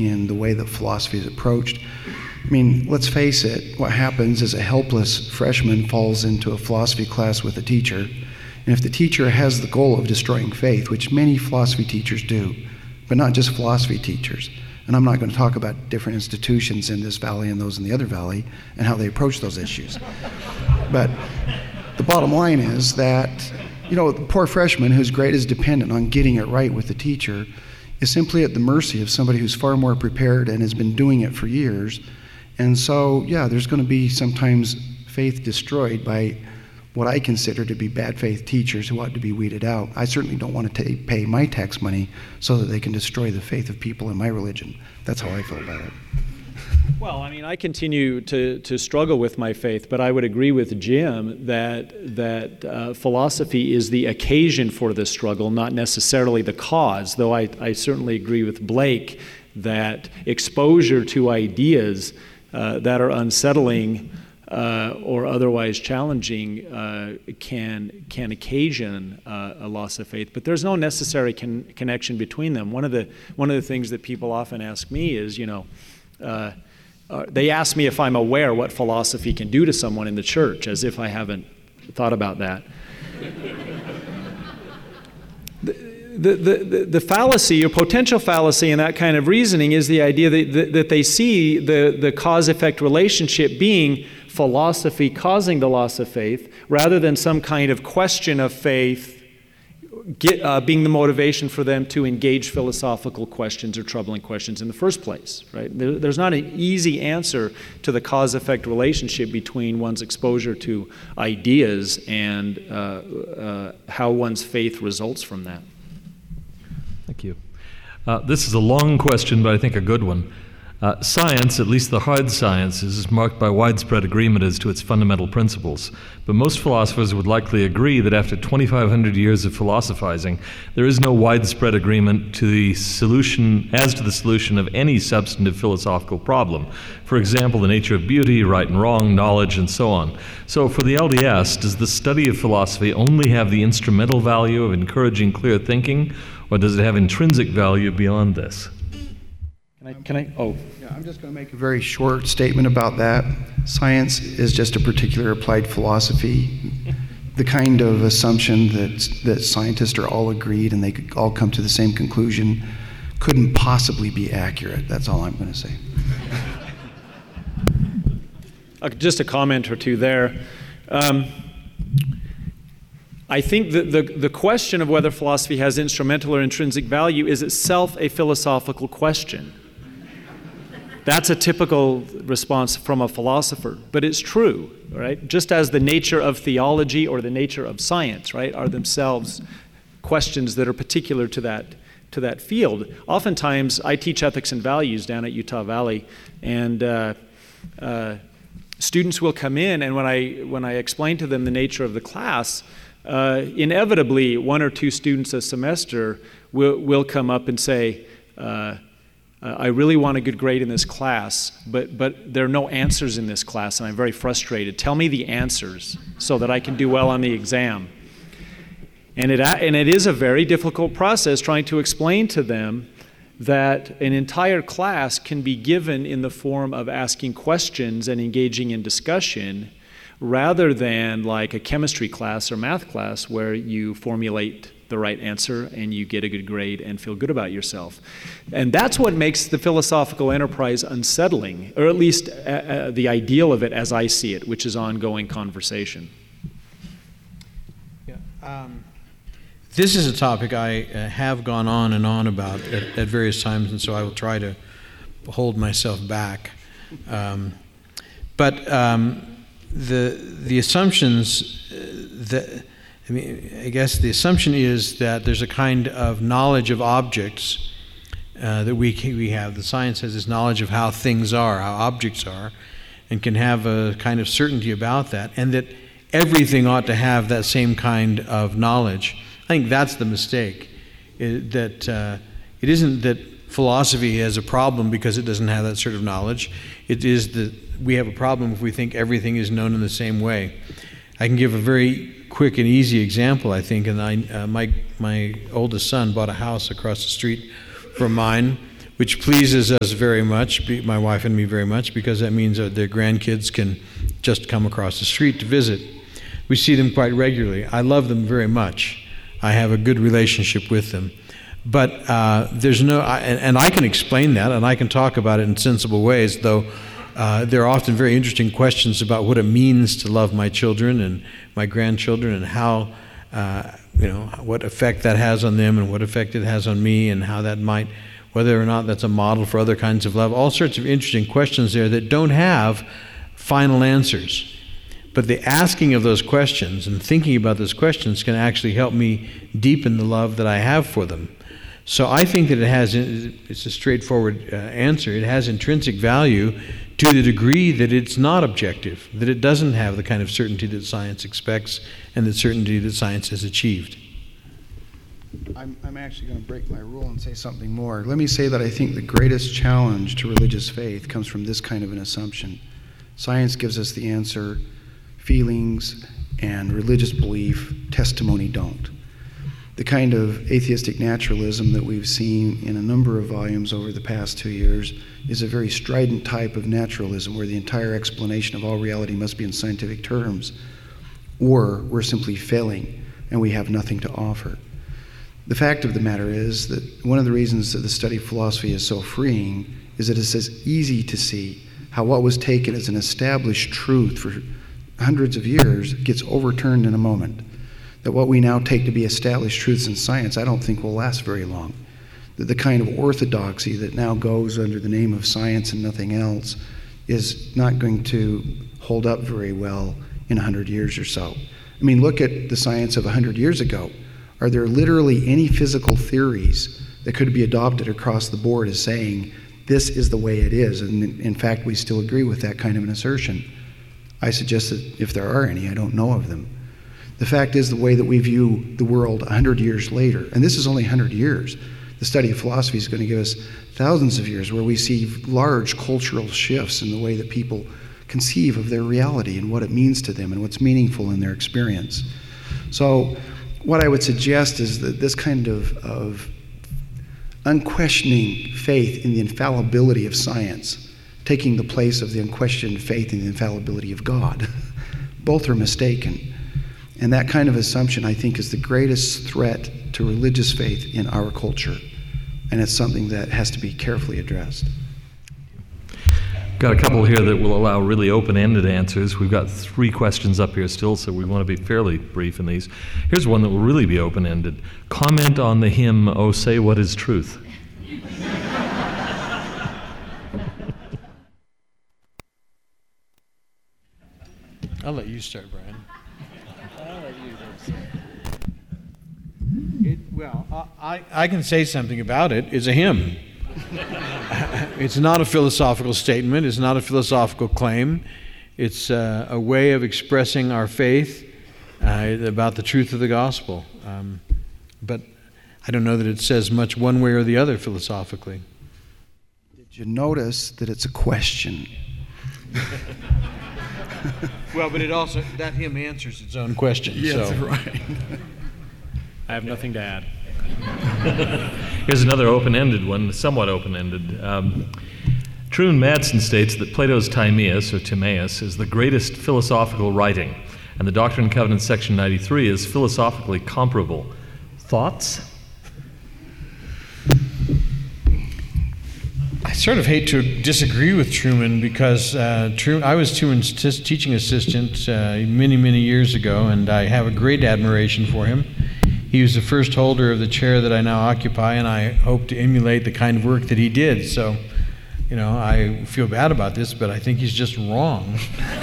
in the way that philosophy is approached. I mean, let's face it, what happens is a helpless freshman falls into a philosophy class with a teacher, and if the teacher has the goal of destroying faith, which many philosophy teachers do, but not just philosophy teachers, and I'm not going to talk about different institutions in this valley and those in the other valley and how they approach those issues. But the bottom line is that, the poor freshman whose grade is dependent on getting it right with the teacher is simply at the mercy of somebody who's far more prepared and has been doing it for years. And so, there's going to be sometimes faith destroyed by what I consider to be bad faith teachers who ought to be weeded out. I certainly don't want to pay my tax money so that they can destroy the faith of people in my religion. That's how I feel about it. Well, I continue to struggle with my faith, but I would agree with Jim that philosophy is the occasion for this struggle, not necessarily the cause, though I certainly agree with Blake that exposure to ideas that are unsettling or otherwise challenging can occasion a loss of faith, but there's no necessary connection between them. One of the things that people often ask me is, they ask me if I'm aware what philosophy can do to someone in the church, as if I haven't thought about that. The fallacy or potential fallacy in that kind of reasoning is the idea that they see the cause-effect relationship being philosophy causing the loss of faith, rather than some kind of question of faith being the motivation for them to engage philosophical questions or troubling questions in the first place, right? There's not an easy answer to the cause-effect relationship between one's exposure to ideas and how one's faith results from that. Thank you. This is a long question, but I think a good one. Science, at least the hard sciences, is marked by widespread agreement as to its fundamental principles. But most philosophers would likely agree that after 2,500 years of philosophizing, there is no widespread agreement to the solution of any substantive philosophical problem. For example, the nature of beauty, right and wrong, knowledge, and so on. So for the LDS, does the study of philosophy only have the instrumental value of encouraging clear thinking, or does it have intrinsic value beyond this? Can I? Oh. Yeah, I'm just going to make a very short statement about that. Science is just a particular applied philosophy. The kind of assumption that scientists are all agreed and they could all come to the same conclusion couldn't possibly be accurate. That's all I'm going to say. Just a comment or two there. I think that the question of whether philosophy has instrumental or intrinsic value is itself a philosophical question. That's a typical response from a philosopher, but it's true, right? Just as the nature of theology or the nature of science, right, are themselves questions that are particular to that field. Oftentimes, I teach ethics and values down at Utah Valley, and students will come in, and when I explain to them the nature of the class, inevitably one or two students a semester will come up and say, I really want a good grade in this class, but there are no answers in this class, and I'm very frustrated. Tell me the answers so that I can do well on the exam. And it is a very difficult process trying to explain to them that an entire class can be given in the form of asking questions and engaging in discussion, rather than like a chemistry class or math class where you formulate the right answer and you get a good grade and feel good about yourself. And that's what makes the philosophical enterprise unsettling, or at least the ideal of it as I see it, which is ongoing conversation. Yeah. This is a topic I have gone on and on about at various times, and so I will try to hold myself back. But the assumptions that I guess the assumption is that there's a kind of knowledge of objects that we have. The science has this knowledge of how things are, how objects are, and can have a kind of certainty about that, and that everything ought to have that same kind of knowledge. I think that's the mistake, that it isn't that philosophy has a problem because it doesn't have that sort of knowledge. It is that we have a problem if we think everything is known in the same way. I can give a very quick and easy example, I think. And my oldest son bought a house across the street from mine, which pleases us very much, my wife and me very much, because that means that their grandkids can just come across the street to visit. We see them quite regularly. I love them very much. I have a good relationship with them. But there's no, and I can explain that, and I can talk about it in sensible ways, though there are often very interesting questions about what it means to love my children and my grandchildren, and how, what effect that has on them and what effect it has on me, and how that might, whether or not that's a model for other kinds of love. All sorts of interesting questions there that don't have final answers. But the asking of those questions and thinking about those questions can actually help me deepen the love that I have for them. So I think that it's a straightforward answer. It has intrinsic value to the degree that it's not objective, that it doesn't have the kind of certainty that science expects and the certainty that science has achieved. I'm actually going to break my rule and say something more. Let me say that I think the greatest challenge to religious faith comes from this kind of an assumption. Science gives us the answer, feelings and religious belief, testimony don't. The kind of atheistic naturalism that we've seen in a number of volumes over the past 2 years is a very strident type of naturalism where the entire explanation of all reality must be in scientific terms, or we're simply failing and we have nothing to offer. The fact of the matter is that one of the reasons that the study of philosophy is so freeing is that it's as easy to see how what was taken as an established truth for hundreds of years gets overturned in a moment. That what we now take to be established truths in science, I don't think will last very long. That the kind of orthodoxy that now goes under the name of science and nothing else is not going to hold up very well in 100 years or so. I mean, look at the science of 100 years ago. Are there literally any physical theories that could be adopted across the board as saying, this is the way it is? And in fact, we still agree with that kind of an assertion. I suggest that if there are any, I don't know of them. The fact is the way that we view the world 100 years later, and this is only 100 years. The study of philosophy is going to give us thousands of years where we see large cultural shifts in the way that people conceive of their reality and what it means to them and what's meaningful in their experience. So what I would suggest is that this kind of unquestioning faith in the infallibility of science, taking the place of the unquestioned faith in the infallibility of God, both are mistaken. And that kind of assumption, I think, is the greatest threat to religious faith in our culture. And it's something that has to be carefully addressed. Got a couple here that will allow really open-ended answers. We've got 3 questions up here still, so we want to be fairly brief in these. Here's one that will really be open-ended. Comment on the hymn, "Oh, Say What Is Truth?" I'll let you start, Brian. I can say something about it. It's a hymn. It's not a philosophical statement. It's not a philosophical claim. It's a way of expressing our faith about the truth of the gospel. But I don't know that it says much one way or the other philosophically. Did you notice that it's a question? Well, but it also, that hymn answers its own question. Yes, so. Right. I have nothing to add. Here's another open-ended one, somewhat open-ended. Trune Madsen states that Plato's Timaeus, or Timaeus, is the greatest philosophical writing, and the Doctrine and Covenants, section 93, is philosophically comparable. Thoughts? I sort of hate to disagree with Truman because I was Truman's teaching assistant many, many years ago, and I have a great admiration for him. He was the first holder of the chair that I now occupy, and I hope to emulate the kind of work that he did. So, I feel bad about this, but I think he's just wrong.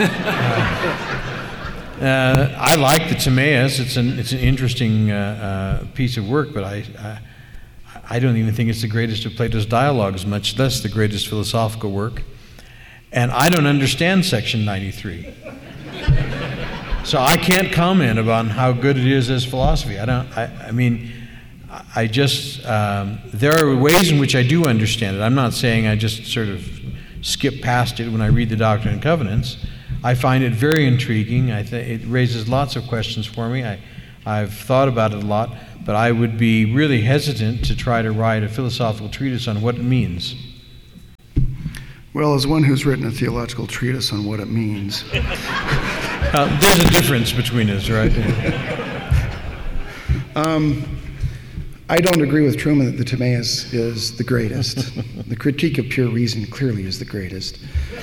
I like the Timaeus. It's an interesting piece of work, but I don't even think it's the greatest of Plato's dialogues, much less the greatest philosophical work. And I don't understand section 93. So I can't comment about how good it is as philosophy. There are ways in which I do understand it. I'm not saying I just sort of skip past it when I read the Doctrine and Covenants. I find it very intriguing. It raises lots of questions for me. I've thought about it a lot. but I would be really hesitant to try to write a philosophical treatise on what it means. Well, as one who's written a theological treatise on what it means, there's a difference between us, right? I don't agree with Truman that the Timaeus is the greatest. The Critique of Pure Reason clearly is the greatest.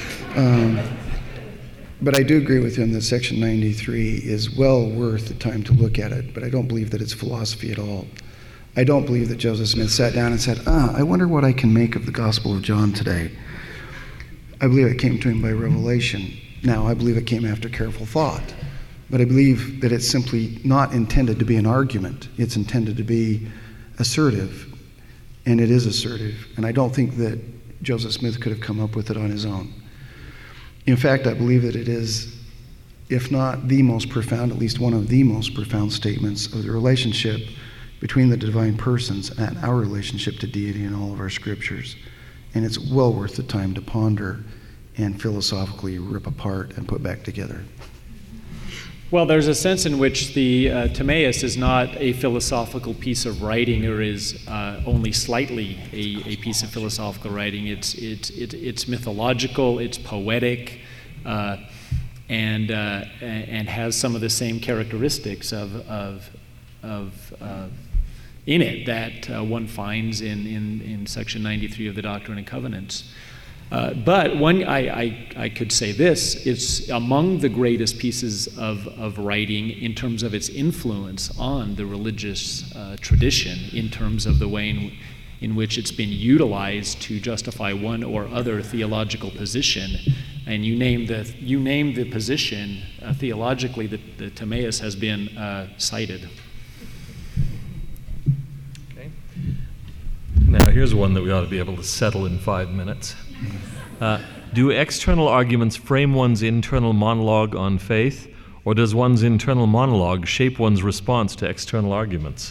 But I do agree with him that Section 93 is well worth the time to look at it, but I don't believe that it's philosophy at all. I don't believe that Joseph Smith sat down and said, I wonder what I can make of the Gospel of John today. I believe it came to him by revelation. Now, I believe it came after careful thought, but I believe that it's simply not intended to be an argument. It's intended to be assertive, and it is assertive, and I don't think that Joseph Smith could have come up with it on his own. In fact, I believe that it is, if not the most profound, at least one of the most profound statements of the relationship between the divine persons and our relationship to deity in all of our scriptures. And it's well worth the time to ponder and philosophically rip apart and put back together. Well, there's a sense in which the Timaeus is not a philosophical piece of writing, or is only slightly a piece of philosophical writing. It's mythological, it's poetic, and has some of the same characteristics of in it that one finds in Section 93 of the Doctrine and Covenants. But one, I could say this, it's among the greatest pieces of writing in terms of its influence on the religious tradition, in terms of the way in which it's been utilized to justify one or other theological position. And you name the position theologically that the Timaeus has been cited. Okay. Now here's one that we ought to be able to settle in 5 minutes. Do external arguments frame one's internal monologue on faith, or does one's internal monologue shape one's response to external arguments?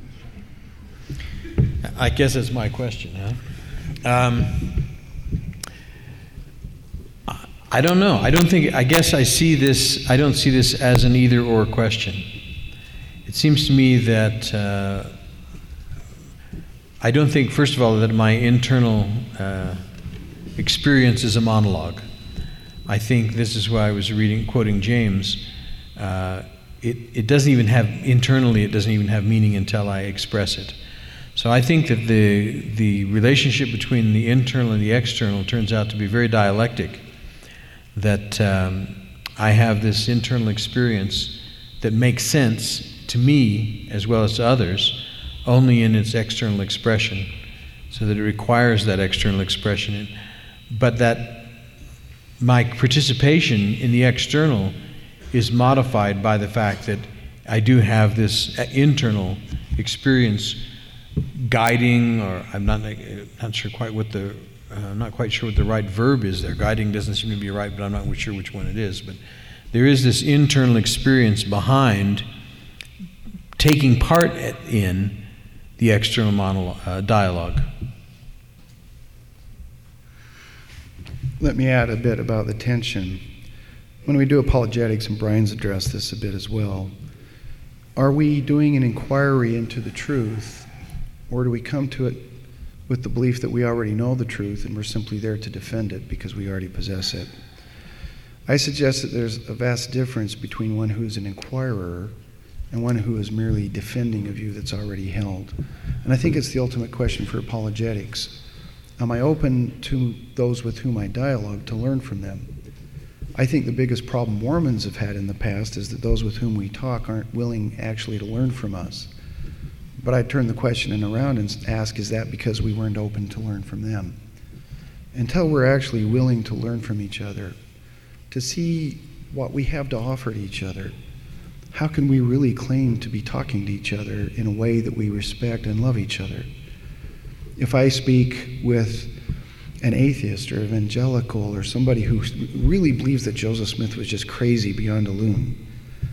I guess that's my question, huh? I don't know. I don't see this as an either-or question. It seems to me that I don't think, first of all, that my internal experience is a monologue. I think this is why I was quoting James. It doesn't even have, internally, it doesn't even have meaning until I express it. So I think that the relationship between the internal and the external turns out to be very dialectic. That I have this internal experience that makes sense to me as well as to others only in its external expression, so that it requires that external expression. But that my participation in the external is modified by the fact that I do have this internal experience guiding, or I'm not quite sure what the right verb is there. Guiding doesn't seem to be right, but I'm not sure which one it is. But there is this internal experience behind taking part in the external dialogue. Let me add a bit about the tension. When we do apologetics, and Brian's addressed this a bit as well, are we doing an inquiry into the truth, or do we come to it with the belief that we already know the truth and we're simply there to defend it because we already possess it? I suggest that there's a vast difference between one who is an inquirer and one who is merely defending a view that's already held. And I think it's the ultimate question for apologetics. Am I open to those with whom I dialogue to learn from them? I think the biggest problem Mormons have had in the past is that those with whom we talk aren't willing actually to learn from us. But I turn the question around and ask, is that because we weren't open to learn from them? Until we're actually willing to learn from each other, to see what we have to offer to each other, how can we really claim to be talking to each other in a way that we respect and love each other? If I speak with an atheist or evangelical or somebody who really believes that Joseph Smith was just crazy beyond a loon,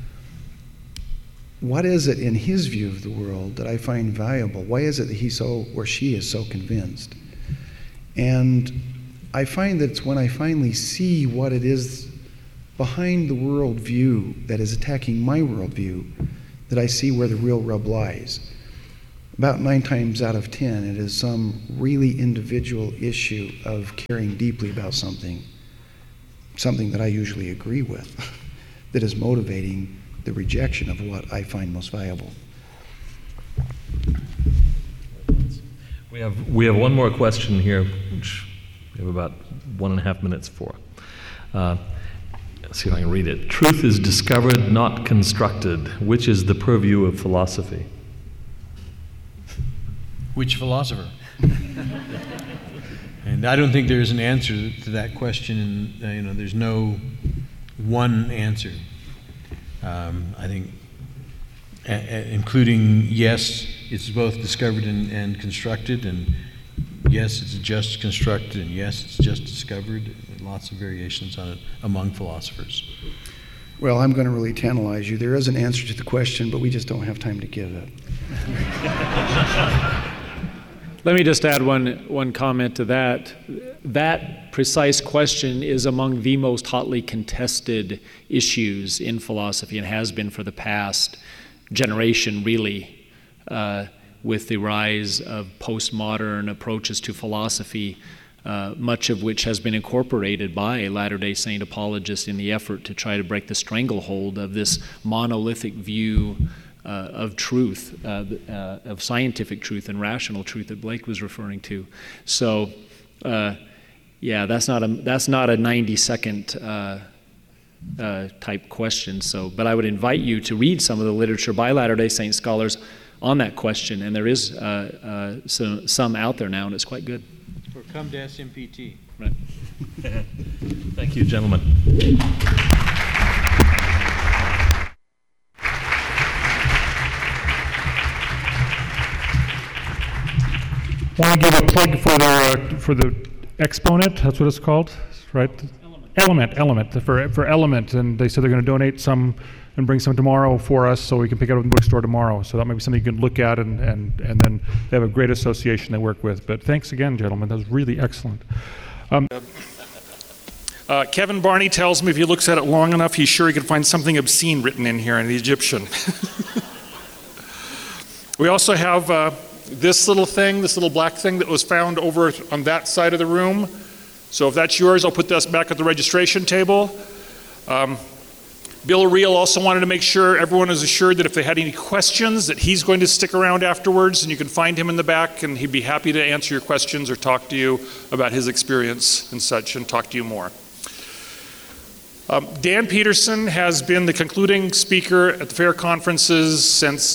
what is it in his view of the world that I find valuable? Why is it that he or she is so convinced? And I find that it's when I finally see what it is behind the worldview that is attacking my worldview that I see where the real rub lies. about 9 times out of 10, it is some really individual issue of caring deeply about something that I usually agree with, that is motivating the rejection of what I find most valuable. We have one more question here, which we have about 1.5 minutes for. Let's see if I can read it. Truth is discovered, not constructed. Which is the purview of philosophy? Which philosopher? And I don't think there's an answer to that question, and there's no one answer. I think, including yes, it's both discovered and constructed, and yes, it's just constructed, and yes, it's just discovered. Lots of variations on it among philosophers. Well, I'm going to really tantalize you. There is an answer to the question, but we just don't have time to give it. Let me just add one comment to that. That precise question is among the most hotly contested issues in philosophy and has been for the past generation, really, with the rise of postmodern approaches to philosophy, much of which has been incorporated by Latter-day Saint apologists in the effort to try to break the stranglehold of this monolithic view of truth, of scientific truth and rational truth that Blake was referring to. So, yeah, that's not a 90-second type question. So, but I would invite you to read some of the literature by Latter-day Saint scholars on that question, and there is some out there now, and it's quite good. Or come to SMPT. Right. Thank you, gentlemen. Want to give a plug for the exponent? That's what it's called, right? Element for Element, and they said they're going to donate some and bring some tomorrow for us, so we can pick it up in the bookstore tomorrow. So that might be something you can look at, and then they have a great association they work with. But thanks again, gentlemen. That was really excellent. Kevin Barney tells me if he looks at it long enough, he's sure he can find something obscene written in here in the Egyptian. We also have this little black thing that was found over on that side of the room. So if that's yours, I'll put this back at the registration table. Bill Reel also wanted to make sure everyone is assured that if they had any questions, that he's going to stick around afterwards, and you can find him in the back, and he'd be happy to answer your questions or talk to you about his experience and such, and talk to you more. Dan Peterson has been the concluding speaker at the fair conferences since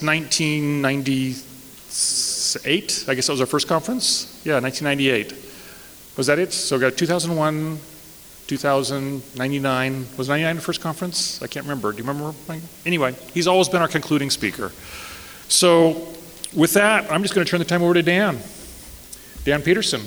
1998. I guess that was our first conference? Yeah, 1998. Was that it? So we got 2001, 2000, 99. Was 99 the first conference? I can't remember. Do you remember? Anyway, he's always been our concluding speaker. So with that, I'm just going to turn the time over to Dan. Dan Peterson.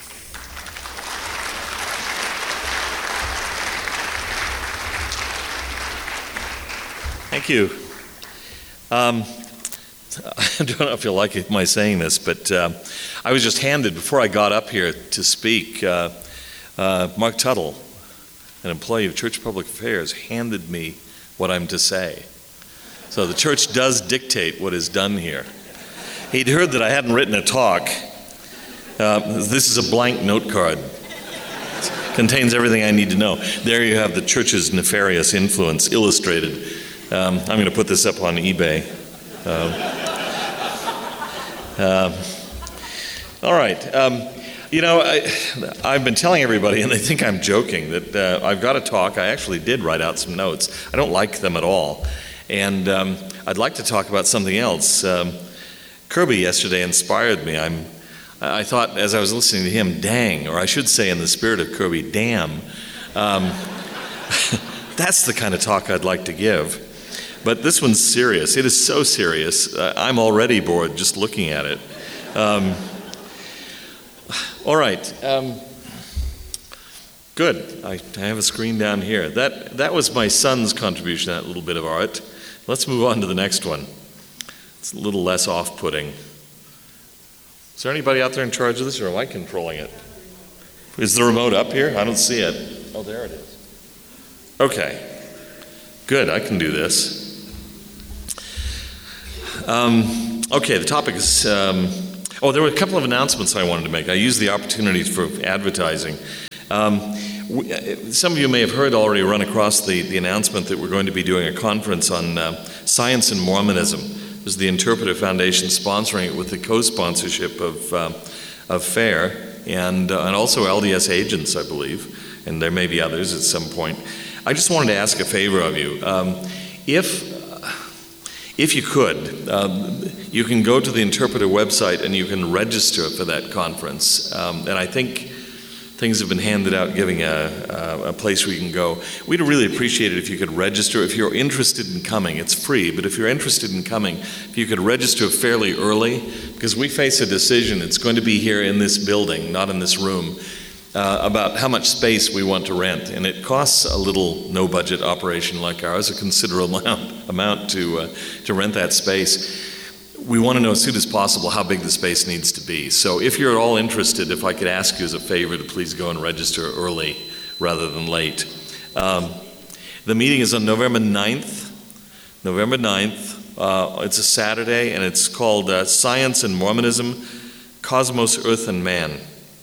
Thank you. I don't know if you'll like my saying this, but I was just handed, before I got up here to speak, Mark Tuttle, an employee of Church Public Affairs, handed me what I'm to say. So the church does dictate what is done here. He'd heard that I hadn't written a talk. This is a blank note card. It contains everything I need to know. There you have the church's nefarious influence illustrated. I'm going to put this up on eBay. All right. I've been telling everybody, and they think I'm joking, that I've got a talk. I actually did write out some notes. I don't like them at all. And I'd like to talk about something else. Kirby yesterday inspired me. I thought, as I was listening to him, dang, or I should say in the spirit of Kirby, damn. That's the kind of talk I'd like to give. But this one's serious. It is so serious. I'm already bored just looking at it. All right. Good. I have a screen down here. That was my son's contribution, that little bit of art. Let's move on to the next one. It's a little less off-putting. Is there anybody out there in charge of this, or am I controlling it? Is the remote up here? I don't see it. Oh, there it is. Okay. Good, I can do this. Okay, the topic is, there were a couple of announcements I wanted to make. I used the opportunity for advertising. Some of you may have heard already, run across the announcement that we're going to be doing a conference on science and Mormonism. This is the Interpreter Foundation sponsoring it with the co-sponsorship of FAIR and also LDS Agents, I believe, and there may be others at some point. I just wanted to ask a favor of you. If you could, you can go to the Interpreter website and you can register for that conference. And I think things have been handed out giving a place where you can go. We'd really appreciate it if you could register. If you're interested in coming, it's free, but if you're interested in coming, if you could register fairly early, because we face a decision. It's going to be here in this building, not in this room, about how much space we want to rent. And it costs a little no-budget operation like ours a considerable amount to rent that space. We want to know as soon as possible how big the space needs to be. So if you're at all interested, if I could ask you as a favor to please go and register early rather than late. The meeting is on November 9th. It's a Saturday, and it's called Science and Mormonism, Cosmos, Earth, and Man.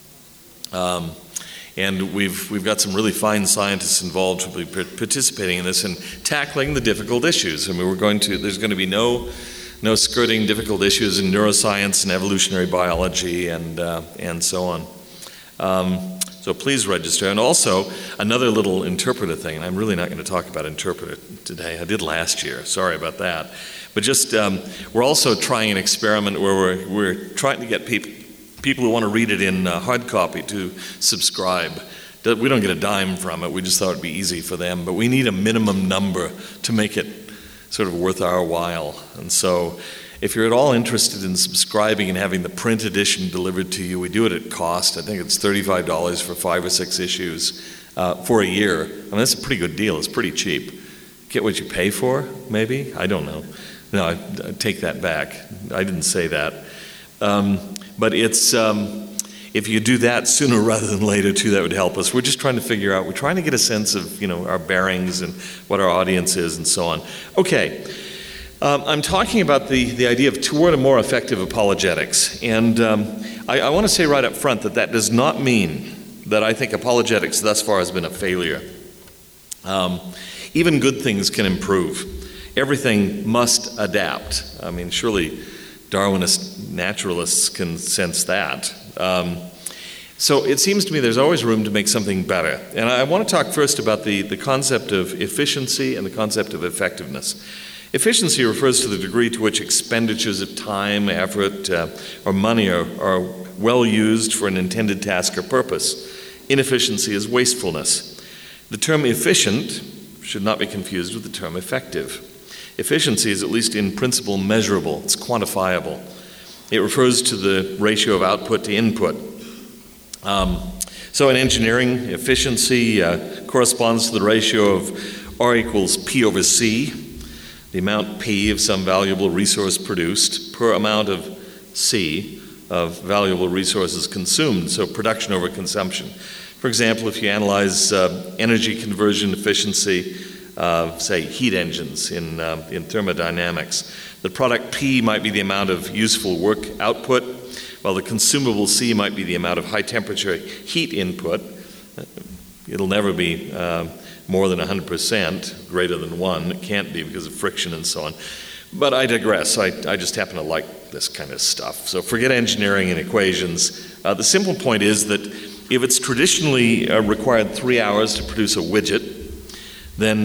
And we've got some really fine scientists involved who will be participating in this and tackling the difficult issues. I mean, there's going to be no skirting difficult issues in neuroscience and evolutionary biology and so on. So please register. And also, another little interpreter thing, and I'm really not going to talk about interpreter today. I did last year. Sorry about that. But just, we're also trying an experiment where we're trying to get people who want to read it in hard copy to subscribe. We don't get a dime from it. We just thought it'd be easy for them. But we need a minimum number to make it sort of worth our while. And so if you're at all interested in subscribing and having the print edition delivered to you, we do it at cost. I think it's $35 for 5 or 6 issues for a year. I mean, that's a pretty good deal. It's pretty cheap. Get what you pay for, maybe? I don't know. No, I take that back. I didn't say that. But it's, if you do that sooner rather than later too, that would help us. We're just trying to figure out, we're trying to get a sense of, our bearings and what our audience is and so on. Okay, I'm talking about the idea of toward a more effective apologetics. And I want to say right up front that does not mean that I think apologetics thus far has been a failure. Even good things can improve. Everything must adapt. I mean, surely Darwinist naturalists can sense that. So it seems to me there's always room to make something better. And I want to talk first about the concept of efficiency and the concept of effectiveness. Efficiency refers to the degree to which expenditures of time, effort, or money are well used for an intended task or purpose. Inefficiency is wastefulness. The term efficient should not be confused with the term effective. Efficiency is, at least in principle, measurable. It's quantifiable. It refers to the ratio of output to input. So in engineering, efficiency corresponds to the ratio of R equals P over C, the amount P of some valuable resource produced per amount of C of valuable resources consumed, so production over consumption. For example, if you analyze energy conversion efficiency, say heat engines in thermodynamics, the product P might be the amount of useful work output, while the consumable C might be the amount of high temperature heat input. It'll never be more than 100%, greater than 1. It can't be because of friction and so on. But I digress. I just happen to like this kind of stuff. So forget engineering and equations. The simple point is that if it's traditionally required 3 hours to produce a widget, then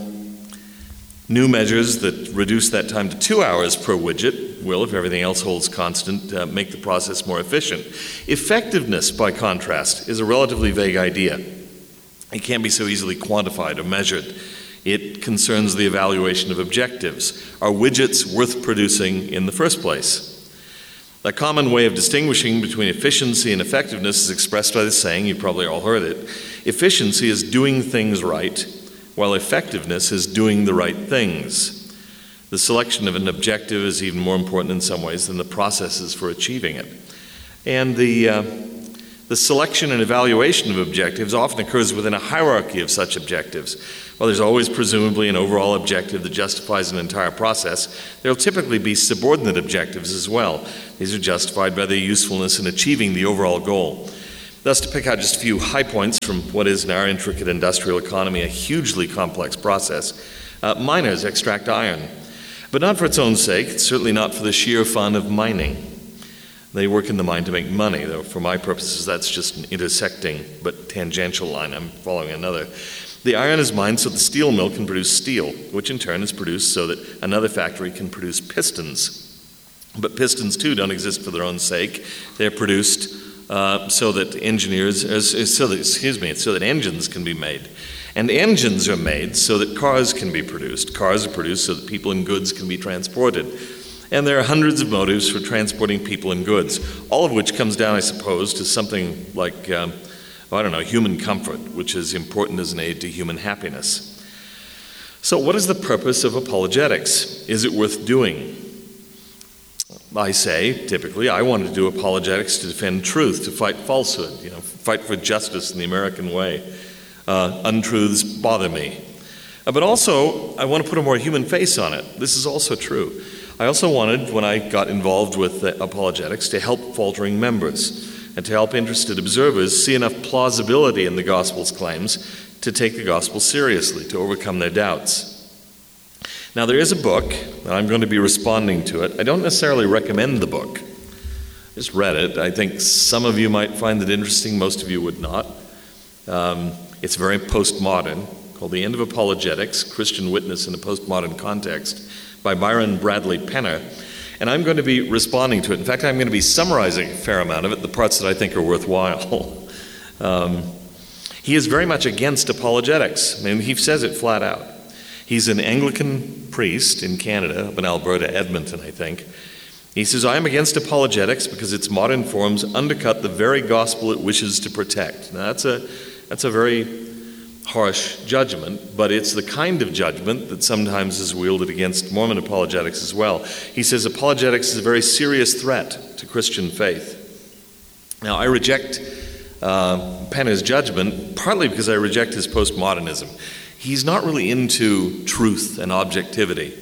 new measures that reduce that time to 2 hours per widget will, if everything else holds constant, make the process more efficient. Effectiveness, by contrast, is a relatively vague idea. It can't be so easily quantified or measured. It concerns the evaluation of objectives. Are widgets worth producing in the first place? A common way of distinguishing between efficiency and effectiveness is expressed by the saying, you've probably all heard it, efficiency is doing things right, while effectiveness is doing the right things. The selection of an objective is even more important in some ways than the processes for achieving it. And the The selection and evaluation of objectives often occurs within a hierarchy of such objectives. While there's always presumably an overall objective that justifies an entire process, there will typically be subordinate objectives as well. These are justified by their usefulness in achieving the overall goal. Thus, to pick out just a few high points from what is in our intricate industrial economy a hugely complex process, miners extract iron, but not for its own sake, certainly not for the sheer fun of mining. They work in the mine to make money, though for my purposes that's just an intersecting but tangential line. I'm following another. The iron is mined so the steel mill can produce steel, which in turn is produced so that another factory can produce pistons. But pistons too don't exist for their own sake. They're produced so that engines can be made. And engines are made so that cars can be produced. Cars are produced so that people and goods can be transported. And there are hundreds of motives for transporting people and goods, all of which comes down, I suppose, to something like, human comfort, which is important as an aid to human happiness. So what is the purpose of apologetics? Is it worth doing? I say, typically, I want to do apologetics to defend truth, to fight falsehood, fight for justice in the American way. Untruths bother me. But also, I want to put a more human face on it. This is also true. I also wanted, when I got involved with apologetics, to help faltering members and to help interested observers see enough plausibility in the gospel's claims to take the gospel seriously, to overcome their doubts. Now, there is a book, and I'm going to be responding to it. I don't necessarily recommend the book. I just read it. I think some of you might find it interesting, most of you would not. It's very postmodern, called The End of Apologetics, Christian Witness in a Postmodern Context, by Byron Bradley Penner, and I'm going to be responding to it. In fact, I'm going to be summarizing a fair amount of it, the parts that I think are worthwhile. He is very much against apologetics. I mean, he says it flat out. He's an Anglican priest in Canada, up in Alberta, Edmonton, I think. He says, I am against apologetics because its modern forms undercut the very gospel it wishes to protect. Now, that's a very harsh judgment, but it's the kind of judgment that sometimes is wielded against Mormon apologetics as well. He says apologetics is a very serious threat to Christian faith. Now, I reject Penner's judgment partly because I reject his postmodernism. He's not really into truth and objectivity.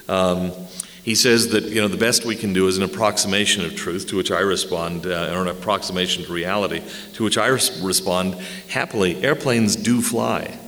He says that the best we can do is an approximation of truth, to which I respond, or an approximation to reality, to which I respond happily. Airplanes do fly.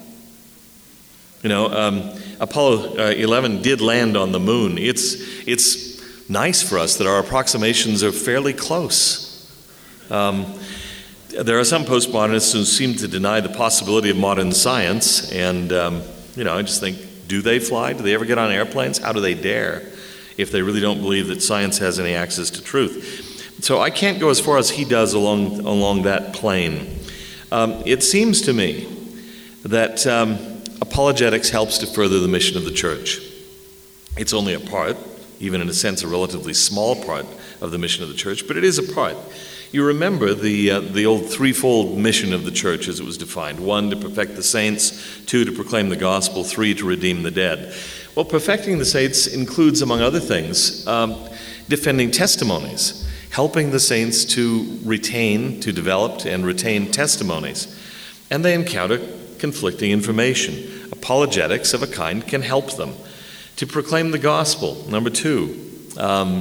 Apollo 11 did land on the moon. It's nice for us that our approximations are fairly close. There are some postmodernists who seem to deny the possibility of modern science, and I just think, do they fly? Do they ever get on airplanes? How do they dare, if they really don't believe that science has any access to truth? So I can't go as far as he does along that plane. It seems to me that apologetics helps to further the mission of the church. It's only a part, even in a sense a relatively small part of the mission of the church, but it is a part. You remember the old threefold mission of the church as it was defined. 1, to perfect the saints. 2, to proclaim the gospel. 3, to redeem the dead. Well, perfecting the saints includes, among other things, defending testimonies, helping the saints to develop and retain testimonies. And they encounter conflicting information. Apologetics of a kind can help them. To proclaim the gospel, number 2,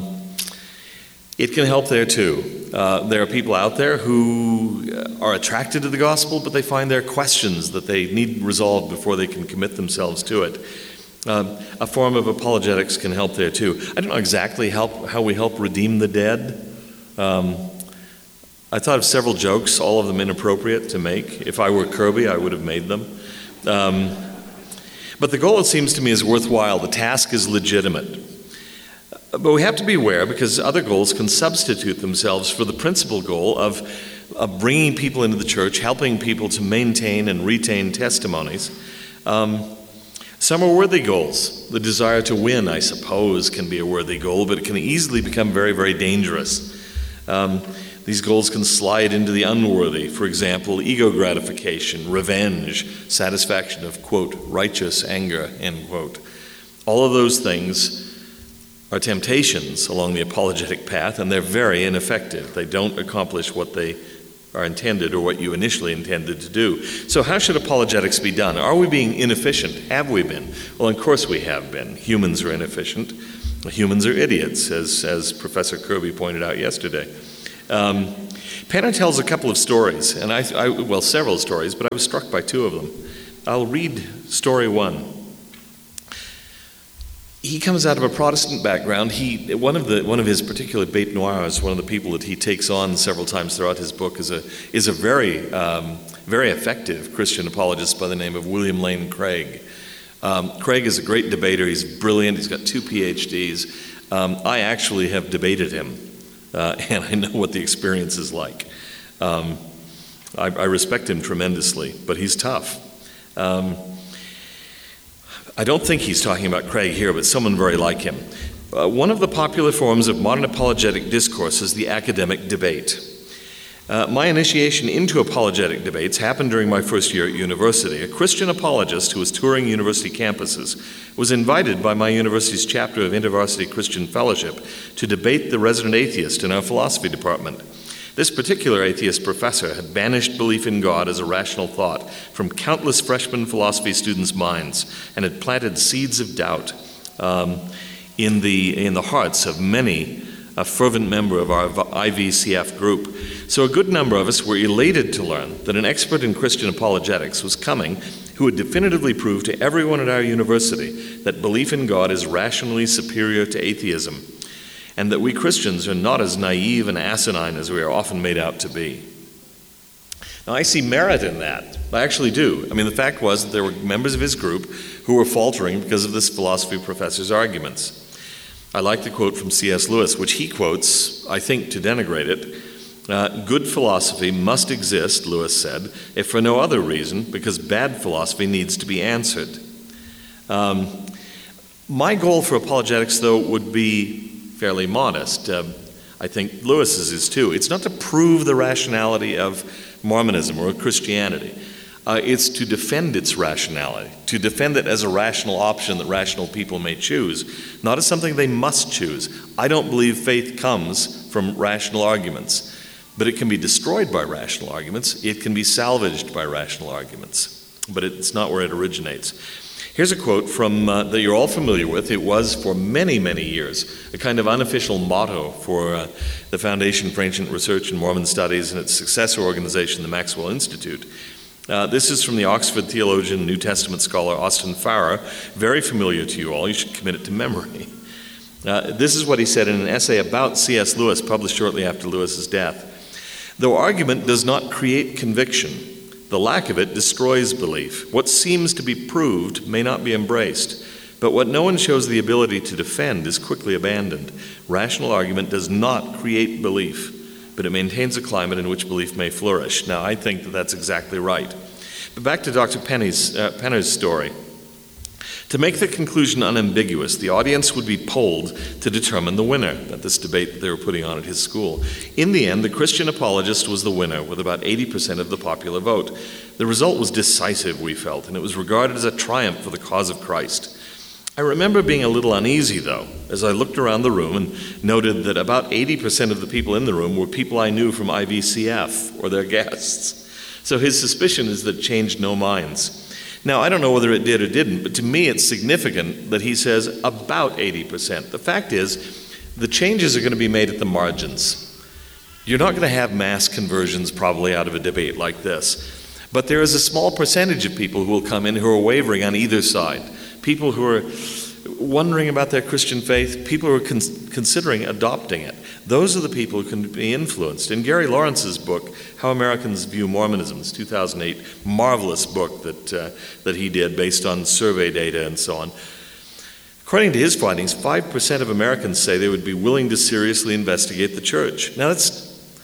it can help there too. There are people out there who are attracted to the gospel, but they find there are questions that they need resolved before they can commit themselves to it. A form of apologetics can help there too. I don't know exactly how we help redeem the dead. I thought of several jokes, all of them inappropriate to make. If I were Kirby, I would have made them. But the goal, it seems to me, is worthwhile. The task is legitimate. But we have to be aware, because other goals can substitute themselves for the principal goal of bringing people into the church, helping people to maintain and retain testimonies. Some are worthy goals. The desire to win, I suppose, can be a worthy goal, but it can easily become very, very dangerous. These goals can slide into the unworthy. For example, ego gratification, revenge, satisfaction of, quote, righteous anger, end quote. All of those things are temptations along the apologetic path, and they're very ineffective. They don't accomplish what they are intended or what you initially intended to do. So how should apologetics be done? Are we being inefficient? Have we been? Well, of course we have been. Humans are inefficient. Humans are idiots, as Professor Kirby pointed out yesterday. Penner tells a couple of stories, and well, several stories, but I was struck by two of them. I'll read story one. He comes out of a Protestant background. One of his particular bête noires, one of the people that he takes on several times throughout his book, is a very very effective Christian apologist by the name of William Lane Craig. Craig is a great debater. He's brilliant. He's got 2 PhDs. I actually have debated him, and I know what the experience is like. I respect him tremendously, but he's tough. I don't think he's talking about Craig here, but someone very like him. One of the popular forms of modern apologetic discourse is the academic debate. My initiation into apologetic debates happened during my first year at university. A Christian apologist who was touring university campuses was invited by my university's chapter of InterVarsity Christian Fellowship to debate the resident atheist in our philosophy department. This particular atheist professor had banished belief in God as a rational thought from countless freshman philosophy students' minds and had planted seeds of doubt in the hearts of many a fervent member of our IVCF group. So a good number of us were elated to learn that an expert in Christian apologetics was coming who would definitively prove to everyone at our university that belief in God is rationally superior to atheism, and that we Christians are not as naive and asinine as we are often made out to be. Now, I see merit in that. I actually do. I mean, the fact was that there were members of his group who were faltering because of this philosophy professor's arguments. I like the quote from C.S. Lewis, which he quotes, I think, to denigrate it. Good philosophy must exist, Lewis said, if for no other reason, because bad philosophy needs to be answered. My goal for apologetics, though, would be fairly modest. I think Lewis's is too. It's not to prove the rationality of Mormonism or Christianity. It's to defend its rationality, to defend it as a rational option that rational people may choose, not as something they must choose. I don't believe faith comes from rational arguments, but it can be destroyed by rational arguments. It can be salvaged by rational arguments, but it's not where it originates. Here's a quote from that you're all familiar with. It was for many, many years a kind of unofficial motto for the Foundation for Ancient Research in Mormon Studies and its successor organization, the Maxwell Institute. This is from the Oxford theologian, New Testament scholar Austin Farrer, very familiar to you all. You should commit it to memory. This is what he said in an essay about C.S. Lewis, published shortly after Lewis's death. Though argument does not create conviction, the lack of it destroys belief. What seems to be proved may not be embraced, but what no one shows the ability to defend is quickly abandoned. Rational argument does not create belief, but it maintains a climate in which belief may flourish. Now, I think that that's exactly right. But back to Dr. Penner's story. To make the conclusion unambiguous, the audience would be polled to determine the winner at this debate that they were putting on at his school. In the end, the Christian apologist was the winner with about 80% of the popular vote. The result was decisive, we felt, and it was regarded as a triumph for the cause of Christ. I remember being a little uneasy, though, as I looked around the room and noted that about 80% of the people in the room were people I knew from IVCF or their guests. So his suspicion is that it changed no minds. Now, I don't know whether it did or didn't, but to me it's significant that he says about 80%. The fact is, the changes are going to be made at the margins. You're not going to have mass conversions probably out of a debate like this. But there is a small percentage of people who will come in who are wavering on either side. People who are wondering about their Christian faith, people who are considering adopting it. Those are the people who can be influenced. In Gary Lawrence's book, How Americans View Mormonism, this 2008 marvelous book that he did based on survey data and so on. According to his findings, 5% of Americans say they would be willing to seriously investigate the church. Now that's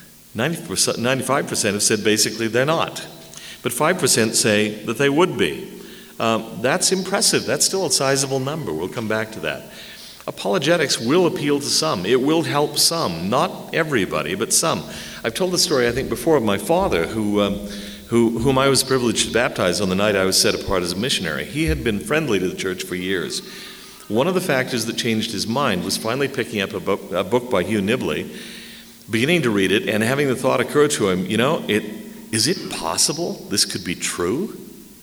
95% have said basically they're not. But 5% say that they would be. That's impressive. That's still a sizable number. We'll come back to that. Apologetics will appeal to some. It will help some. Not everybody, but some. I've told the story, I think, before of my father, whom I was privileged to baptize on the night I was set apart as a missionary. He had been friendly to the church for years. One of the factors that changed his mind was finally picking up a book by Hugh Nibley. beginning to read it and having the thought occur to him, is it possible this could be true?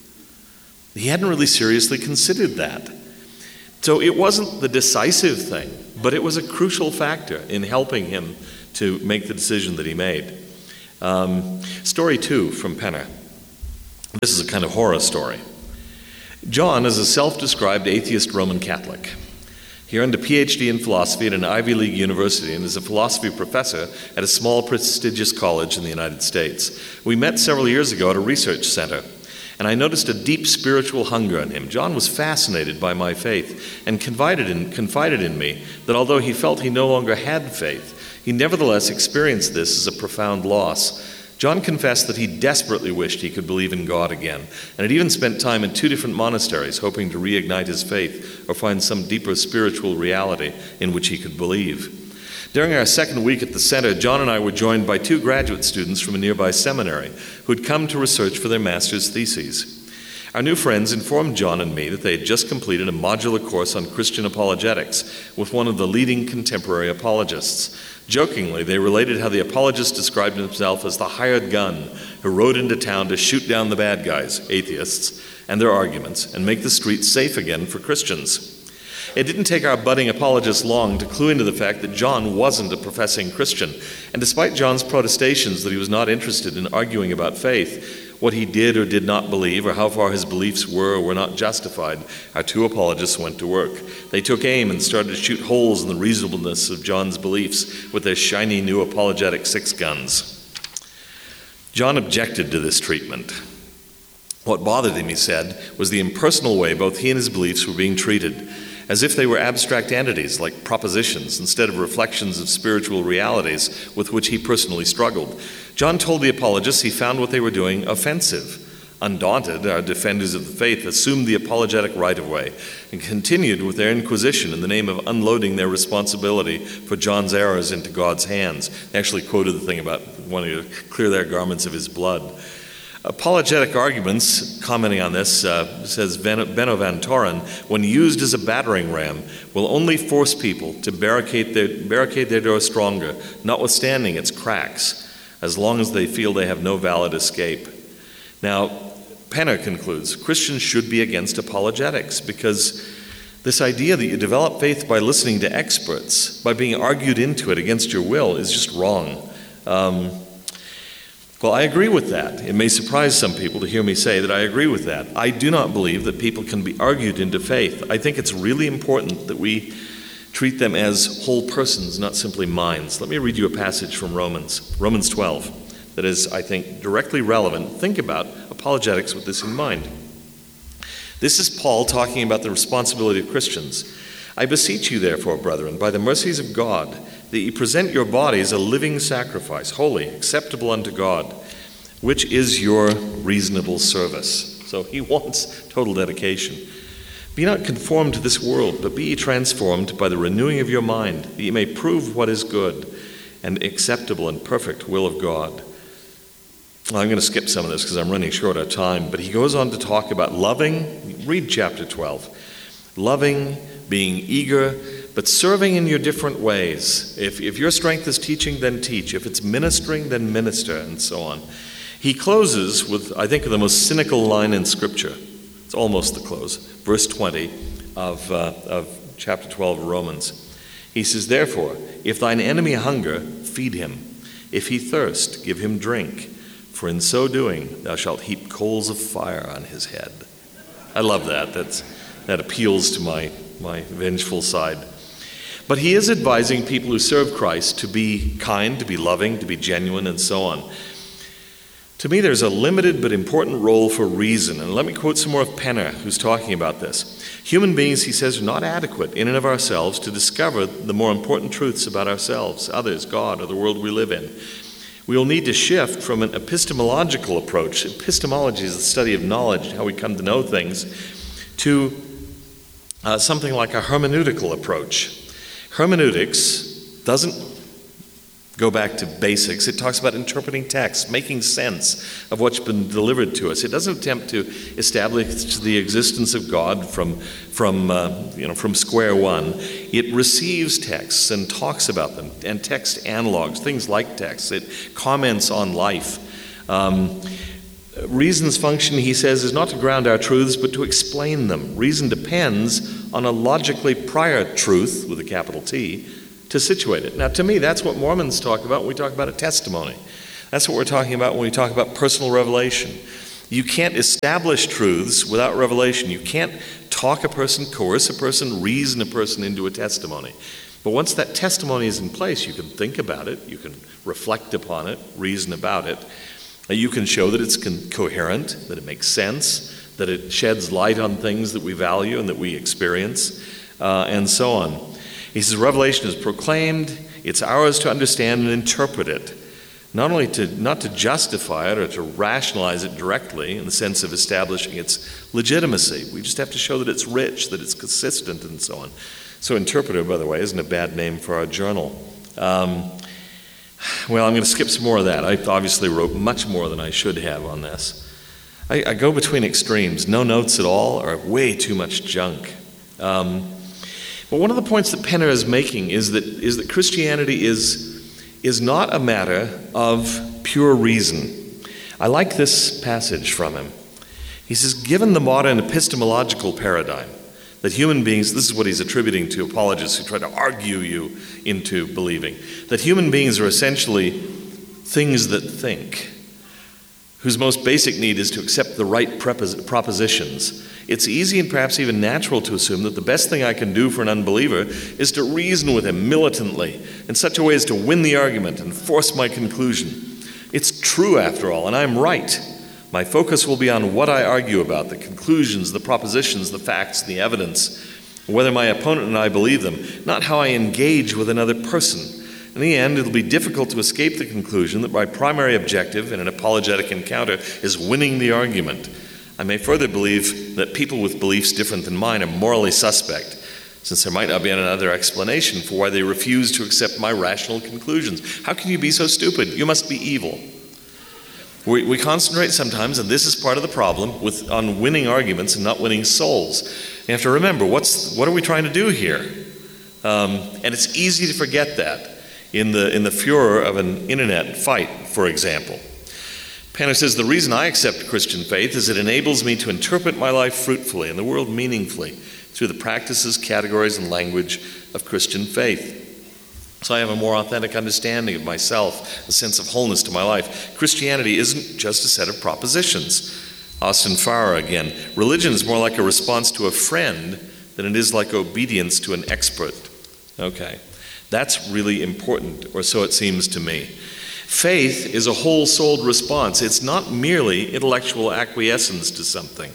He hadn't really seriously considered that. So it wasn't the decisive thing, but it was a crucial factor in helping him to make the decision that he made. Story 2 from Penner. This is a kind of horror story. John is a self-described atheist Roman Catholic. He earned a PhD in philosophy at an Ivy League university and is a philosophy professor at a small, prestigious college in the United States. We met several years ago at a research center, and I noticed a deep spiritual hunger in him. John was fascinated by my faith and confided in me that although he felt he no longer had faith, he nevertheless experienced this as a profound loss. John confessed that he desperately wished he could believe in God again, and had even spent time in 2 different monasteries hoping to reignite his faith or find some deeper spiritual reality in which he could believe. During our second week at the center, John and I were joined by 2 graduate students from a nearby seminary who had come to research for their master's theses. Our new friends informed John and me that they had just completed a modular course on Christian apologetics with one of the leading contemporary apologists. Jokingly, they related how the apologist described himself as the hired gun who rode into town to shoot down the bad guys, atheists, and their arguments, and make the streets safe again for Christians. It didn't take our budding apologist long to clue into the fact that John wasn't a professing Christian, and despite John's protestations that he was not interested in arguing about faith, what he did or did not believe, or how far his beliefs were or were not justified, our 2 apologists went to work. They took aim and started to shoot holes in the reasonableness of John's beliefs with their shiny new apologetic 6 guns. John objected to this treatment. What bothered him, he said, was the impersonal way both he and his beliefs were being treated, as if they were abstract entities like propositions instead of reflections of spiritual realities with which he personally struggled. John told the apologists he found what they were doing offensive. Undaunted, our defenders of the faith assumed the apologetic right-of-way and continued with their inquisition in the name of unloading their responsibility for John's errors into God's hands. They actually quoted the thing about wanting to clear their garments of his blood. Apologetic arguments, commenting on this, says Benno van Toren, when used as a battering ram, will only force people to barricade their door stronger, notwithstanding its cracks, as long as they feel they have no valid escape. Now, Penner concludes, Christians should be against apologetics because this idea that you develop faith by listening to experts, by being argued into it against your will, is just wrong. Well, I agree with that. It may surprise some people to hear me say that I agree with that. I do not believe that people can be argued into faith. I think it's really important that we treat them as whole persons, not simply minds. Let me read you a passage from Romans 12, that is, I think, directly relevant. Think about apologetics with this in mind. This is Paul talking about the responsibility of Christians. I beseech you, therefore, brethren, by the mercies of God, that ye present your bodies a living sacrifice, holy, acceptable unto God, which is your reasonable service. So he wants total dedication. Be not conformed to this world, but be ye transformed by the renewing of your mind, that ye may prove what is good and acceptable and perfect will of God. Well, I'm going to skip some of this because I'm running short of time, but he goes on to talk about loving. Read chapter 12. Loving, being eager, but serving in your different ways. If your strength is teaching, then teach. If it's ministering, then minister, and so on. He closes with, I think, the most cynical line in Scripture. It's almost the close. Verse 20 of chapter 12 of Romans. He says, therefore, if thine enemy hunger, feed him. If he thirst, give him drink. For in so doing, thou shalt heap coals of fire on his head. I love that. That appeals to my vengeful side. But he is advising people who serve Christ to be kind, to be loving, to be genuine, and so on. To me, there's a limited but important role for reason. And let me quote some more of Penner, who's talking about this. Human beings, he says, are not adequate in and of ourselves to discover the more important truths about ourselves, others, God, or the world we live in. We will need to shift from an epistemological approach. Epistemology is the study of knowledge, how we come to know things, to something like a hermeneutical approach. Hermeneutics doesn't go back to basics. It talks about interpreting text, making sense of what's been delivered to us. It doesn't attempt to establish the existence of God from square one. It receives texts and talks about them, and text analogs, things like text. It comments on life. Reason's function, he says, is not to ground our truths, but to explain them. Reason depends on a logically prior truth, with a capital T, to situate it. Now, to me, that's what Mormons talk about when we talk about a testimony. That's what we're talking about when we talk about personal revelation. You can't establish truths without revelation. You can't talk a person, coerce a person, reason a person into a testimony. But once that testimony is in place, you can think about it, you can reflect upon it, reason about it. You can show that it's coherent, that it makes sense, that it sheds light on things that we value and that we experience, and so on. He says, revelation is proclaimed, it's ours to understand and interpret it, not to justify it or to rationalize it directly in the sense of establishing its legitimacy. We just have to show that it's rich, that it's consistent, and so on. So interpreter, by the way, isn't a bad name for our journal. Well, I'm going to skip some more of that. I obviously wrote much more than I should have on this. I go between extremes, no notes at all, or way too much junk. But one of the points that Penner is making is that Christianity is not a matter of pure reason. I like this passage from him. He says, given the modern epistemological paradigm, that human beings, this is what he's attributing to apologists who try to argue you into believing, that human beings are essentially things that think, whose most basic need is to accept the right propositions. It's easy and perhaps even natural to assume that the best thing I can do for an unbeliever is to reason with him militantly in such a way as to win the argument and force my conclusion. It's true, after all, and I'm right. My focus will be on what I argue about, the conclusions, the propositions, the facts, the evidence, whether my opponent and I believe them, not how I engage with another person. In the end, it'll be difficult to escape the conclusion that my primary objective in an apologetic encounter is winning the argument. I may further believe that people with beliefs different than mine are morally suspect, since there might not be another explanation for why they refuse to accept my rational conclusions. How can you be so stupid? You must be evil. We concentrate sometimes, and this is part of the problem, on winning arguments and not winning souls. You have to remember, what are we trying to do here? And it's easy to forget that in the furor of an internet fight, for example. Penner says, the reason I accept Christian faith is it enables me to interpret my life fruitfully and the world meaningfully through the practices, categories, and language of Christian faith. So I have a more authentic understanding of myself, a sense of wholeness to my life. Christianity isn't just a set of propositions. Austin Farrer again. Religion is more like a response to a friend than it is like obedience to an expert. Okay, that's really important, or so it seems to me. Faith is a whole-souled response. It's not merely intellectual acquiescence to something.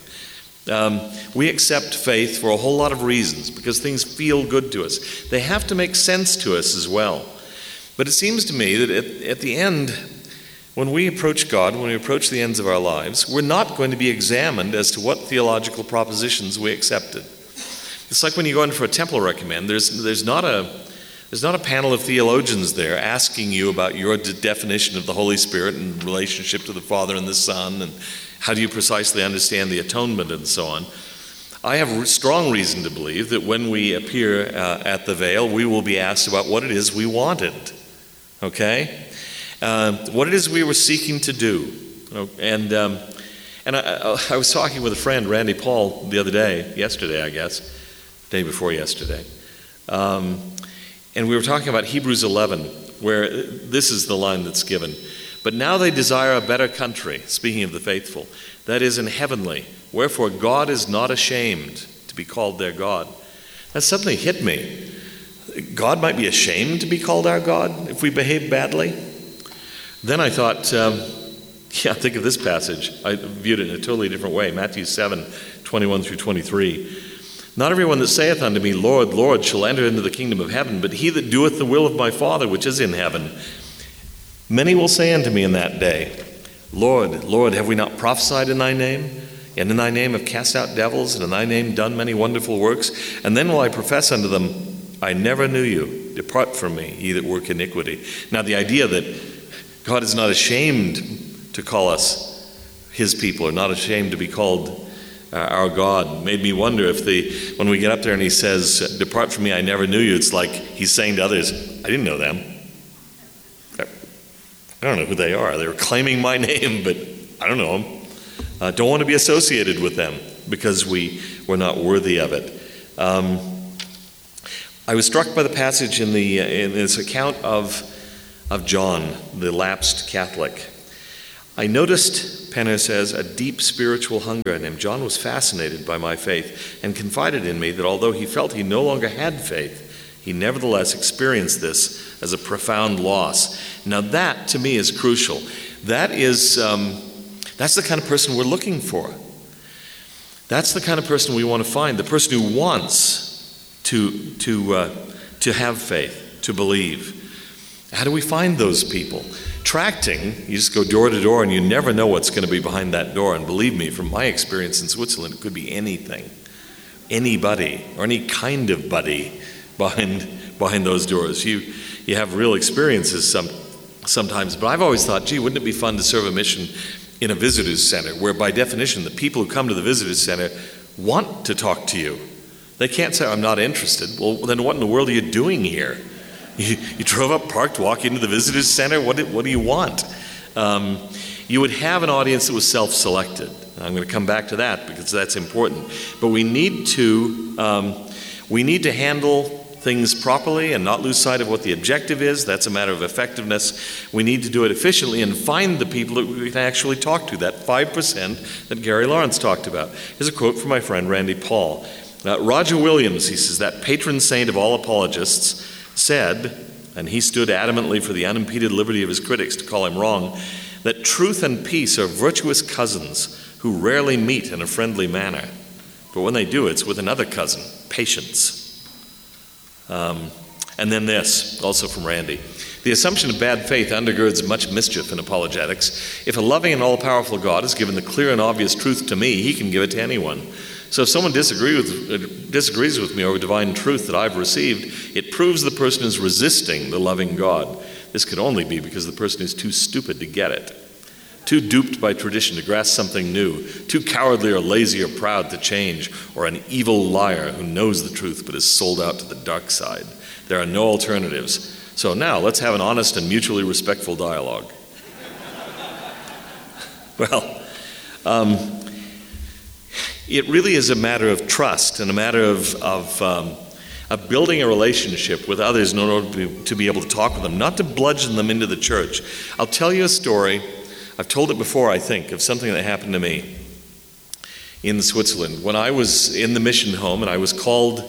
We accept faith for a whole lot of reasons, because things feel good to us. They have to make sense to us as well. But it seems to me that at the end, when we approach God, when we approach the ends of our lives, we're not going to be examined as to what theological propositions we accepted. It's like when you go in for a temple recommend, there's not a panel of theologians there asking you about your definition of the Holy Spirit in relationship to the Father and the Son, and how do you precisely understand the atonement and so on. I have strong reason to believe that when we appear at the veil, we will be asked about what it is we wanted, okay? What it is we were seeking to do. And I was talking with a friend, Randy Paul, yesterday, I guess, day before yesterday. And we were talking about Hebrews 11, where this is the line that's given. But now they desire a better country, speaking of the faithful, that is in heavenly. Wherefore God is not ashamed to be called their God. That suddenly hit me. God might be ashamed to be called our God if we behave badly. Then I thought, think of this passage. I viewed it in a totally different way. Matthew 7, 21 through 23. Not everyone that saith unto me, Lord, Lord, shall enter into the kingdom of heaven, but he that doeth the will of my Father which is in heaven. Many will say unto me in that day, Lord, Lord, have we not prophesied in thy name? And in thy name have cast out devils, and in thy name done many wonderful works? And then will I profess unto them, I never knew you. Depart from me, ye that work iniquity. Now, the idea that God is not ashamed to call us his people, or not ashamed to be called our God, made me wonder if when we get up there and he says, depart from me, I never knew you, it's like he's saying to others, I didn't know them. I don't know who they are. They were claiming my name, but I don't know them. Don't want to be associated with them because we're not worthy of it. I was struck by the passage in this account of John, the lapsed Catholic. I noticed, Penner says, a deep spiritual hunger in him. John was fascinated by my faith and confided in me that although he felt he no longer had faith, he nevertheless experienced this as a profound loss. Now that, to me, is crucial. That's the kind of person we're looking for. That's the kind of person we want to find, the person who wants to have faith, to believe. How do we find those people? Tracting, you just go door to door and you never know what's going to be behind that door. And believe me, from my experience in Switzerland, it could be anything, anybody, or any kind of buddy behind those doors. You have real experiences sometimes, but I've always thought, gee, wouldn't it be fun to serve a mission in a visitor's center, where by definition the people who come to the visitor's center want to talk to you. They can't say, I'm not interested. Well, then what in the world are you doing here? You drove up, parked, walked into the visitor's center. What do you want? You would have an audience that was self-selected. I'm going to come back to that because that's important. But we need to handle things properly and not lose sight of what the objective is. That's a matter of effectiveness. We need to do it efficiently and find the people that we can actually talk to, that 5% that Gary Lawrence talked about. Here's a quote from my friend Randy Paul. Roger Williams, he says, that patron saint of all apologists, said, and he stood adamantly for the unimpeded liberty of his critics to call him wrong, that truth and peace are virtuous cousins who rarely meet in a friendly manner. But when they do, it's with another cousin, patience. And then this, also from Randy. The assumption of bad faith undergirds much mischief in apologetics. If a loving and all-powerful God has given the clear and obvious truth to me, he can give it to anyone. So if someone disagrees with me over divine truth that I've received, it proves the person is resisting the loving God. This could only be because the person is too stupid to get it, too duped by tradition to grasp something new, too cowardly or lazy or proud to change, or an evil liar who knows the truth but is sold out to the dark side. There are no alternatives. So now let's have an honest and mutually respectful dialogue. Well, it really is a matter of trust and a matter of building a relationship with others in order to be able to talk with them, not to bludgeon them into the church. I'll tell you a story. I've told it before, I think, of something that happened to me in Switzerland. When I was in the mission home and I was called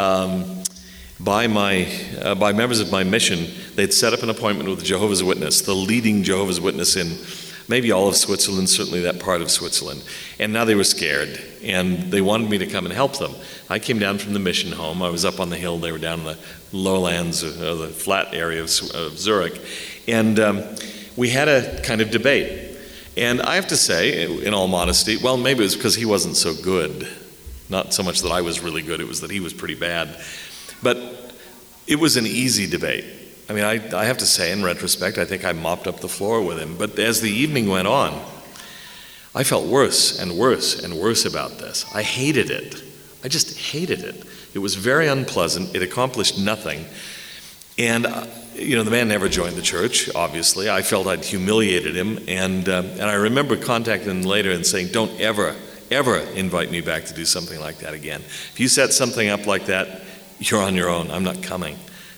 by members of my mission, they'd set up an appointment with a Jehovah's Witness, the leading Jehovah's Witness in maybe all of Switzerland, certainly that part of Switzerland. And now they were scared, and they wanted me to come and help them. I came down from the mission home. I was up on the hill. They were down in the lowlands, the flat area of Zurich. And we had a kind of debate. And I have to say, in all modesty, well, maybe it was because he wasn't so good. Not so much that I was really good, it was that he was pretty bad. But it was an easy debate. I mean, I have to say, in retrospect, I think I mopped up the floor with him. But as the evening went on, I felt worse and worse and worse about this. I hated it. I just hated it. It was very unpleasant. It accomplished nothing. And, the man never joined the church, obviously. I felt I'd humiliated him. And I remember contacting him later and saying, don't ever invite me back to do something like that again. If you set something up like that, you're on your own. I'm not coming.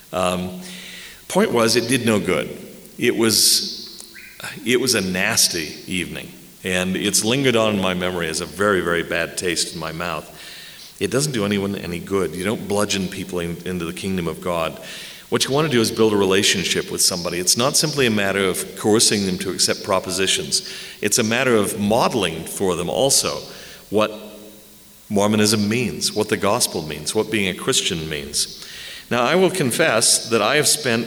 Point was, it did no good. It was a nasty evening, and it's lingered on in my memory as a very, very bad taste in my mouth. It doesn't do anyone any good. You don't bludgeon people into the kingdom of God. What you want to do is build a relationship with somebody. It's not simply a matter of coercing them to accept propositions. It's a matter of modeling for them also what Mormonism means, what the gospel means, what being a Christian means. Now, I will confess that I have spent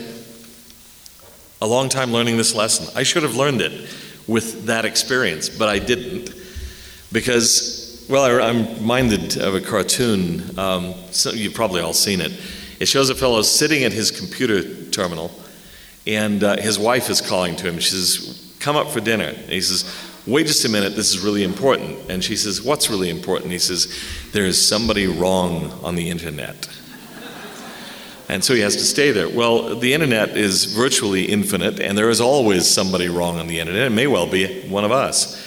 a long time learning this lesson. I should have learned it with that experience, but I didn't. Because, well, I'm reminded of a cartoon, so you've probably all seen it. It shows a fellow sitting at his computer terminal, and his wife is calling to him. She says, "Come up for dinner." And he says, "Wait just a minute, this is really important." And she says, "What's really important?" He says, "There is somebody wrong on the internet." And so he has to stay there. Well, the internet is virtually infinite, and there is always somebody wrong on the internet. It may well be one of us.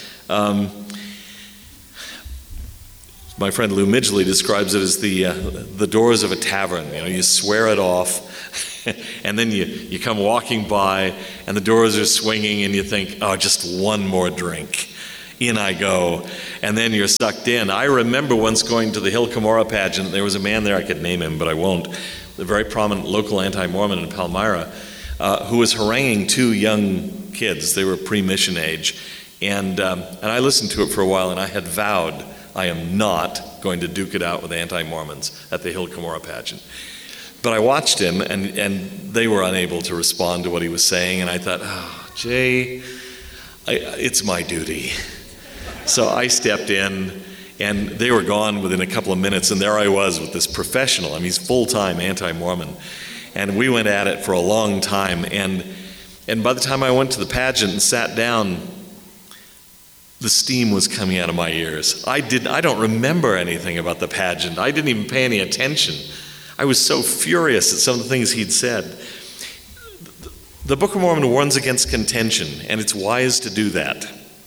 My friend Lou Midgley describes it as the doors of a tavern. You swear it off, and then you come walking by, and the doors are swinging, and you think, "Oh, just one more drink." In I go, and then you're sucked in. I remember once going to the Hill Cumorah pageant. There was a man there, I could name him, but I won't, a very prominent local anti-Mormon in Palmyra, who was haranguing two young kids. They were pre-mission age, and I listened to it for a while, and I had vowed I am not going to duke it out with anti-Mormons at the Hill Cumorah pageant. But I watched him, and they were unable to respond to what he was saying, and I thought, "Oh, Jay, it's my duty." So I stepped in, and they were gone within a couple of minutes, and there I was with this professional. He's full-time anti-Mormon. And we went at it for a long time, and by the time I went to the pageant and sat down, the steam was coming out of my ears. I don't remember anything about the pageant. I didn't even pay any attention. I was so furious at some of the things he'd said. The Book of Mormon warns against contention, and it's wise to do that.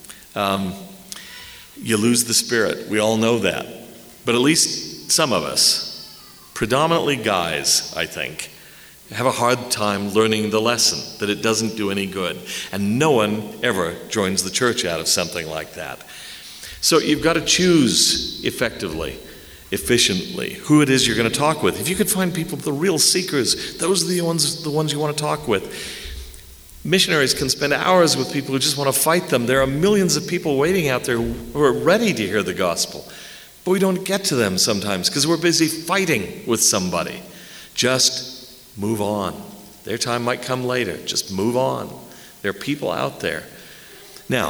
You lose the spirit. We all know that. But at least some of us, predominantly guys, I think, have a hard time learning the lesson that it doesn't do any good. And no one ever joins the church out of something like that. So you've got to choose effectively, efficiently, who it is you're going to talk with. If you could find people, the real seekers, those are the ones you want to talk with. Missionaries can spend hours with people who just want to fight them. There are millions of people waiting out there who are ready to hear the gospel. But we don't get to them sometimes because we're busy fighting with somebody. Just move on. Their time might come later. Just move on. There are people out there. Now,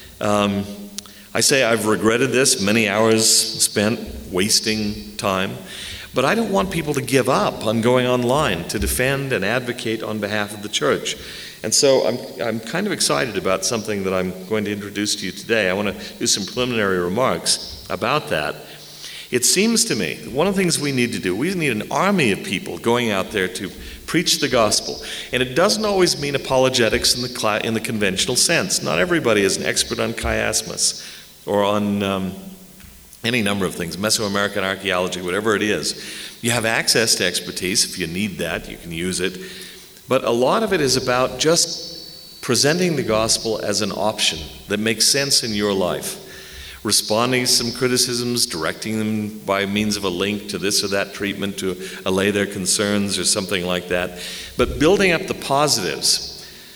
I say I've regretted this, many hours spent wasting time. But I don't want people to give up on going online to defend and advocate on behalf of the church. And so I'm kind of excited about something that I'm going to introduce to you today. I want to do some preliminary remarks about that. It seems to me that one of the things we need to do, we need an army of people going out there to preach the gospel. And it doesn't always mean apologetics in the conventional sense. Not everybody is an expert on chiasmus or on any number of things, Mesoamerican archaeology, whatever it is. You have access to expertise. If you need that, you can use it. But a lot of it is about just presenting the gospel as an option that makes sense in your life. Responding to some criticisms, directing them by means of a link to this or that treatment to allay their concerns or something like that. But building up the positives.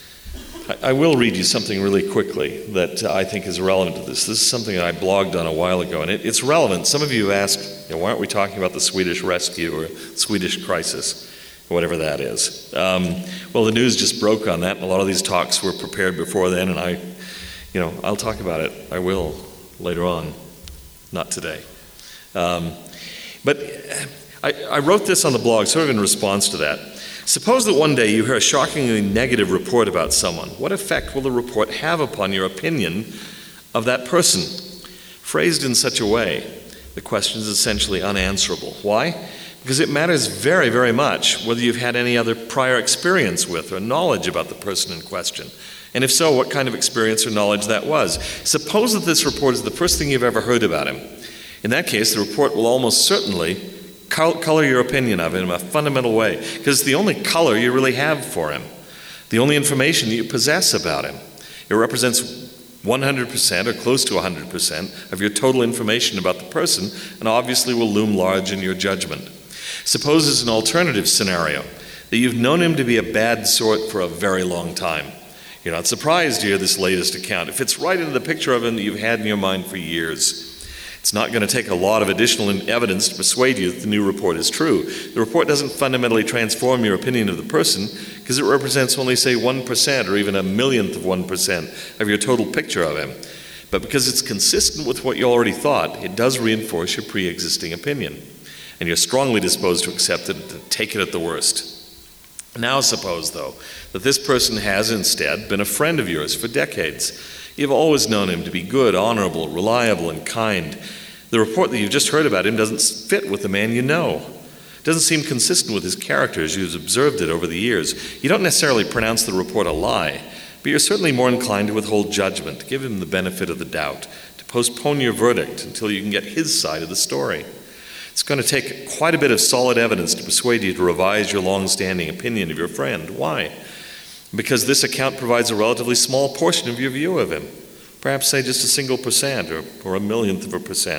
I will read you something really quickly that I think is relevant to this. This is something that I blogged on a while ago, and it's relevant. Some of you have asked, why aren't we talking about the Swedish rescue or Swedish crisis, or whatever that is? Well, the news just broke on that, and a lot of these talks were prepared before then, and I'll talk about it. I will later on, not today. But I wrote this on the blog sort of in response to that. Suppose that one day you hear a shockingly negative report about someone. What effect will the report have upon your opinion of that person? Phrased in such a way, the question is essentially unanswerable. Why? Because it matters very, very much whether you've had any other prior experience with or knowledge about the person in question. And if so, what kind of experience or knowledge that was. Suppose that this report is the first thing you've ever heard about him. In that case, the report will almost certainly color your opinion of him in a fundamental way, because it's the only color you really have for him, the only information that you possess about him. It represents 100% or close to 100% of your total information about the person, and obviously will loom large in your judgment. Suppose it's an alternative scenario, that you've known him to be a bad sort for a very long time. You're not surprised to hear this latest account. It fits right into the picture of him that you've had in your mind for years. It's not going to take a lot of additional evidence to persuade you that the new report is true. The report doesn't fundamentally transform your opinion of the person because it represents only, say, 1% or even a millionth of 1% of your total picture of him. But because it's consistent with what you already thought, it does reinforce your pre-existing opinion. and you're strongly disposed to accept it and to take it at the worst. Now suppose, though, that this person has instead been a friend of yours for decades. You've always known him to be good, honorable, reliable, and kind. The report that you've just heard about him doesn't fit with the man you know. It doesn't seem consistent with his character as you've observed it over the years. You don't necessarily pronounce the report a lie, but you're certainly more inclined to withhold judgment, to give him the benefit of the doubt, to postpone your verdict until you can get his side of the story. It's going to take quite a bit of solid evidence to persuade you to revise your long-standing opinion of your friend. Why? Because this account provides a relatively small portion of your view of him. Perhaps say just a single percent or a millionth of a percent.